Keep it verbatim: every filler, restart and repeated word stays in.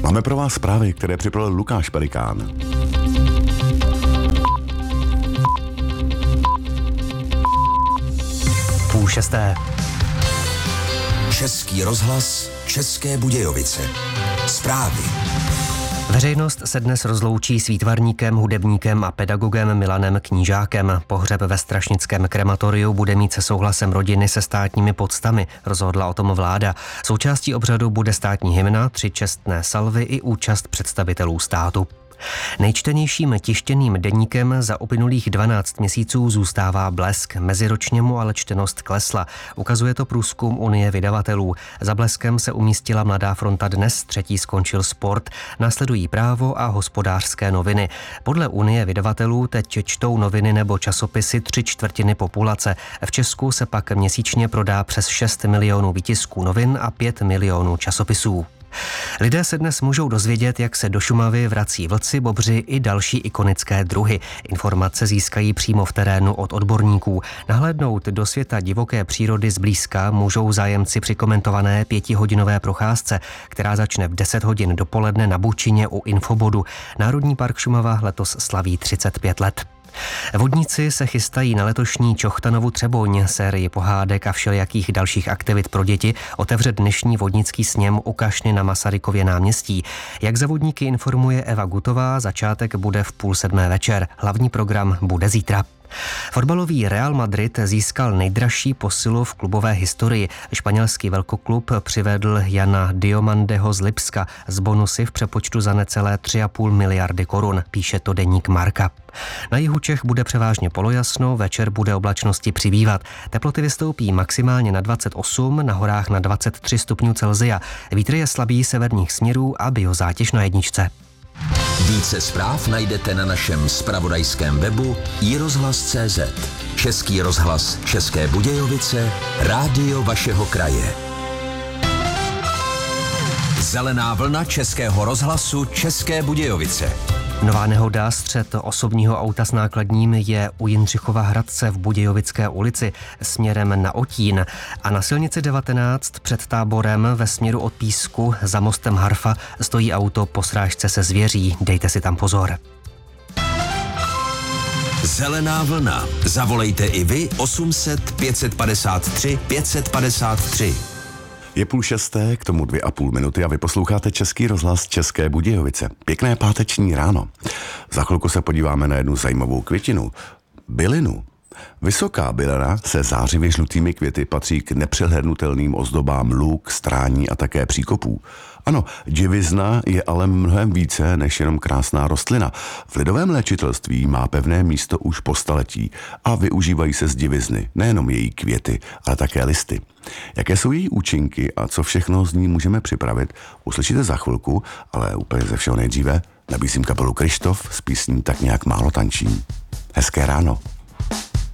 Máme pro vás zprávy, které připravil Lukáš Pelikán. Půl šesté. Český rozhlas, České Budějovice. Zprávy. Veřejnost se dnes rozloučí s výtvarníkem, hudebníkem a pedagogem Milanem Knížákem. Pohřeb ve strašnickém krematoriu bude mít se souhlasem rodiny se státními poctami, rozhodla o tom vláda. Součástí obřadu bude státní hymna, tři čestné salvy i účast představitelů státu. Nejčtenějším tištěným deníkem za uplynulých dvanáct měsíců zůstává Blesk. Meziročně mu ale čtenost klesla. Ukazuje to průzkum Unie vydavatelů. Za Bleskem se umístila Mladá fronta Dnes, třetí skončil Sport, následují Právo a Hospodářské noviny. Podle Unie vydavatelů teď čtou noviny nebo časopisy tři čtvrtiny populace. V Česku se pak měsíčně prodá přes šest milionů výtisků novin a pět milionů časopisů. Lidé se dnes můžou dozvědět, jak se do Šumavy vrací vlci, bobři i další ikonické druhy. Informace získají přímo v terénu od odborníků. Nahlédnout do světa divoké přírody zblízka můžou zájemci při komentované pětihodinové procházce, která začne v deset hodin dopoledne na Bučině u Infobodu. Národní park Šumava letos slaví třicet pět let. Vodníci se chystají na letošní Čochtanovu Třeboň. Sérii pohádek a všelijakých dalších aktivit pro děti otevře dnešní vodnický sněm u kašny na Masarykově náměstí. Jak za vodníky informuje Eva Gutová, začátek bude v půl sedmé večer. Hlavní program bude zítra. Fotbalový Real Madrid získal nejdražší posilu v klubové historii. Španělský velkoklub přivedl Jana Diomandeho z Lipska z bonusy v přepočtu za necelé tři a půl miliardy korun, píše to deník Marca. Na jihu Čech bude převážně polojasno, večer bude oblačnosti přibývat. Teploty vystoupí maximálně na dvacet osm, na horách na dvacet tři stupňů Celsia. Vítr je slabý severních směrů a biozátěž na jedničce. Více zpráv najdete na našem zpravodajském webu i rozhlas tečka cé zet. Český rozhlas České Budějovice, rádio vašeho kraje. Zelená vlna Českého rozhlasu České Budějovice. Nová nehoda, střet osobního auta s nákladním, je u Jindřichova Hradce v Budějovické ulici směrem na Otín a na silnici devatenáct před Táborem ve směru od Písku za mostem Harfa stojí auto po srážce se zvěří. Dejte si tam pozor. Zelená vlna. Zavolejte i vy osm set pět padesát tři pět padesát tři. Je půl šesté, k tomu dvě a půl minuty a vy posloucháte Český rozhlas České Budějovice. Pěkné páteční ráno. Za chvilku se podíváme na jednu zajímavou květinu. Bylinu. Vysoká bylina se zářivě žlutými květy patří k nepřehlédnutelným ozdobám luk, strání a také příkopů. Ano, dživizna je ale mnohem více než jenom krásná rostlina. V lidovém léčitelství má pevné místo už po staletí a využívají se z dživizny, nejenom její květy, ale také listy. Jaké jsou její účinky a co všechno z ní můžeme připravit, uslyšíte za chvilku, ale úplně ze všeho nejdříve nabízím kapelu Kryštof s písní Tak nějak málo tančím. Hezké ráno.